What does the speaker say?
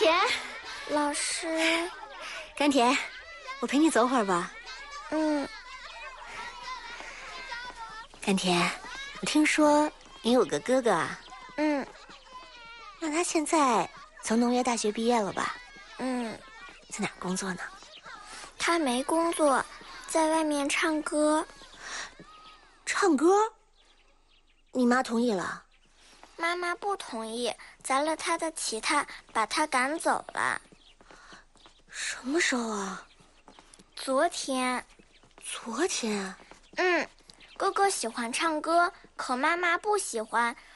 田， 老师， 甘甜，我陪你走会儿吧。甘甜，我听说你有个哥哥啊。那他现在从农业大学毕业了吧？在哪儿工作呢？ 他没工作，在外面唱歌。 唱歌？你妈同意了？ 妈妈不同意，砸了他的吉他，把他赶走了。 什么时候啊？ 昨天。 昨天？ 哥哥喜欢唱歌，可妈妈不喜欢，